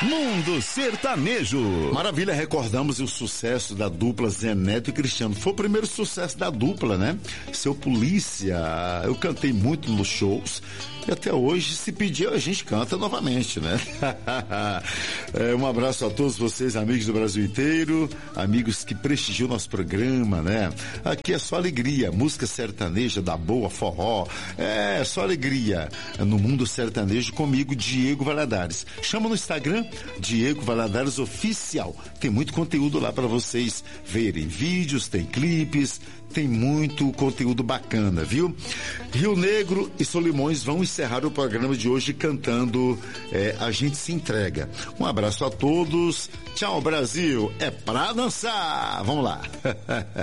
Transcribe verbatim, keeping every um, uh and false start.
Mundo Sertanejo. Maravilha, recordamos o sucesso da dupla Zé Neto e Cristiano. Foi o primeiro sucesso da dupla, né? Seu Polícia. Eu cantei muito nos shows e até hoje, se pedir, a gente canta novamente, né? É, um abraço a todos vocês, amigos do Brasil inteiro, amigos que prestigiam nosso programa, né? Aqui é só alegria, música sertaneja da boa, forró, é só alegria no Mundo Sertanejo comigo, Diego Valadares. Chama no Instagram, Diego Valadares Oficial. Tem muito conteúdo lá para vocês verem, vídeos, tem clipes, tem muito conteúdo bacana, viu? Rio Negro e Solimões vão encerrar o programa de hoje cantando é, A Gente Se Entrega. Um abraço a todos. Tchau, Brasil. É pra dançar. Vamos lá.